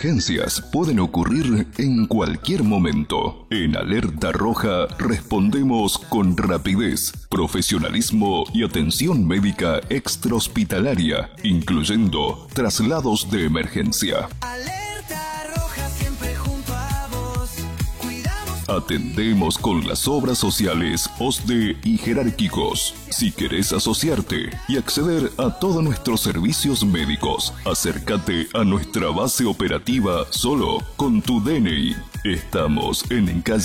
emergencias pueden ocurrir en cualquier momento. En Alerta Roja respondemos con rapidez, profesionalismo y atención médica extrahospitalaria, incluyendo traslados de emergencia. Atendemos con las obras sociales OSDE y jerárquicos. Si querés asociarte y acceder a todos nuestros servicios médicos, acércate a nuestra base operativa solo con tu DNI. Estamos en calle